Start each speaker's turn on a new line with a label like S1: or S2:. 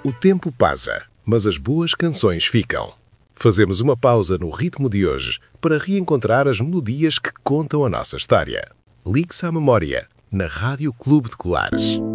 S1: O tempo passa, mas as boas canções ficam. Fazemos uma pausa no ritmo de hoje para reencontrar as melodias que contam a nossa história. Ligue-se à memória, na Rádio Clube de Colares.